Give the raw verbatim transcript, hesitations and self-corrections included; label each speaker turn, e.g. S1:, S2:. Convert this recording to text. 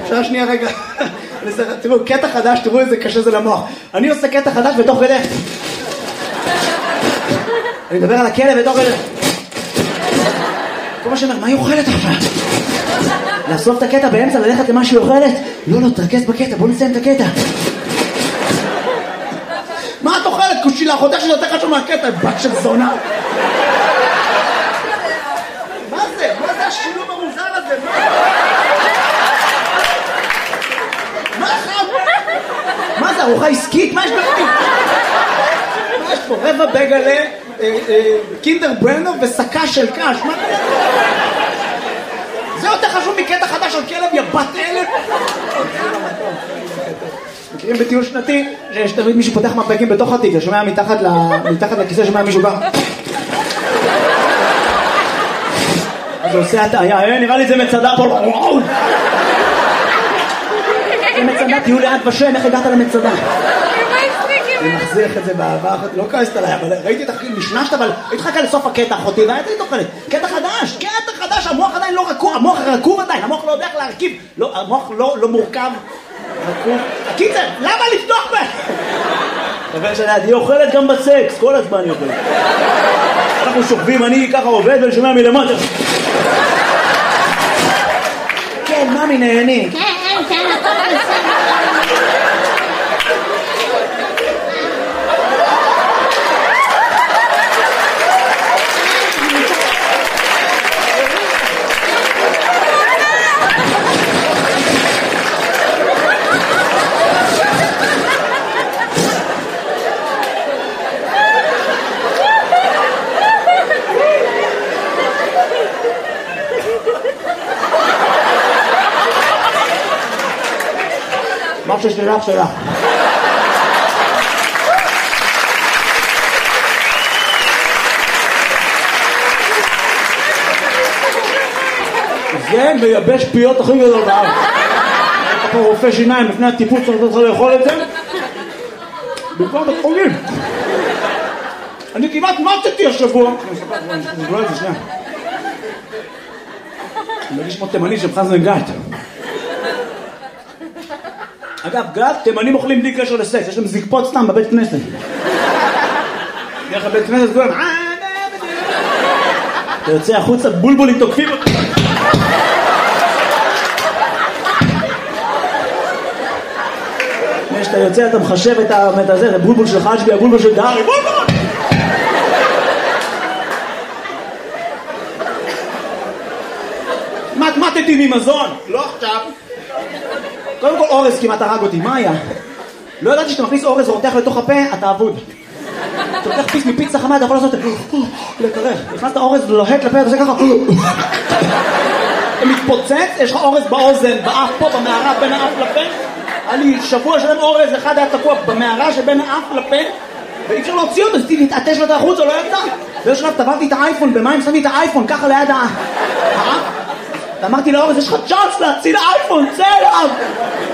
S1: אפשר שנייה רגע. תראו, קטע חדש, תראו איזה קשה זה למוח. אני עושה קטע חדש בתוך כדי. אני מדבר על הכלב בתוך כדי. כל מה שאומר, מה היא אוכלת עכשיו? לאסוף את הקטע באמצע, ללכת למה שהיא אוכלת? לא, לא, תרכז בקטע, בוא נסיים את הקטע. מה את אוכלת? קושילה, חותך שזה יותר חשוב מהקטע, בת של זונה. מה זה? מה זה השילוב המוזר הזה? מה חם? מה זה, ארוחה עסקית? מה יש בפנים? מה יש פה? רבע בגלה, קינדר ברנר וסקה של קש. מה זה? זה יותר חשוב מקטע חדש על כלב, יא בת אלף. מכירים בטיול שנתי, שיש תמיד מישהו פותח מפקים בתוך התיק, ששומע מתחת לכיסא, שומע מישהו בא. אז הוא עושה הטעיה, נראה לי זה מצדה פה. זה מצדה, תהיו ליד ושם, איך הגעת למצדה? אני מחזיך את זה באהבה אחת, לא כעסת עליי, אבל ראיתי את החיים, נשנשת, אבל הייתי חכה לסוף הקטע אחותי, והייתי תוכלת, קטע חדש, קטע חדש, המוח עדיין לא רקוב, המוח רקוב עדיין, המוח לא יודע איך להרכיב, המוח לא מורכב, רקוב. קיצר, למה לפתוח בה? חבר שלי, אני אוכלת גם בסקס, כל הזמן אני אוכלת. אנחנו שוכבים, אני ככה עובד ולשומע מלמטה. כן, ממי נהנים. כן, כן, הכל בסדר. משהו שלך שלך. זה מייבש פיות הכי גדול בארץ. אתה פה רופא שיניים לפני הטיפוס צריך לאכול את זה. במקום בית חולים. אני כמעט מתתי השבוע. אני אספר את זה שנייה. אני מרגיש כמו תימני של חזן גת. אגב, גת, תימנים אוכלים בלי קשר לסקס, יש להם זקפות סתם בבית כנסת. דרך הבית כנסת כולם, אתה יוצא החוצה, בולבולים תוקפים אותי. כשאתה יוצא, אתה מחשב את הזה, זה בולבול של חג'בי, הבולבול של דארי, בולבול! מתמטתי ממזון, לא עכשיו. קודם כל אורז כמעט הרג אותי, מה היה? לא ידעתי שאתה מכניס אורז ורותח לתוך הפה, אתה אבוד. אתה לוקח פיס מפיצה חמה, אתה יכול לעשות את זה, לקרר. נכנסת אורז לוהט לפה, אתה עושה ככה. אתה מתפוצץ, יש לך אורז באוזן, באף פה, במערה בין האף לפה. היה לי שבוע שלם אורז, אחד היה תקוע במערה שבין האף לפה, ואי אפשר להוציא אותו, אז להתעטש לו את החוץ, או לא יצא. באיזשהו שלב טבעתי את האייפון, במים שמתי את האייפון, ככה ליד האף. ואמרתי לאורז, יש לך צ'אנס להציל האייפון, צא אליו!